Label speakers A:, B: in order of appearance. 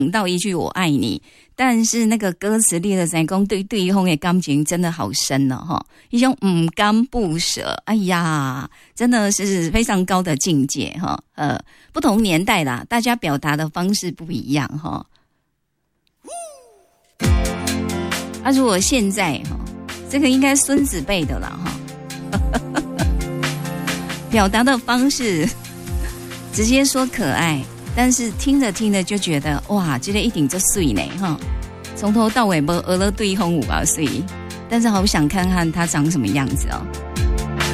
A: 到一句我爱你，但是那个歌词列的在讲对方的感情真的好深了哈，一种甘不舍，哎呀，真的是非常高的境界哈。不同年代啦，大家表达的方式不一样哈。如果现在哈，这个应该孙子辈的啦哈，表达的方式直接说可爱。但是听着听着就觉得哇，这个一定就水呢哈，从头到尾没讹了对方5啊水，但是好想看看他长什么样子哦。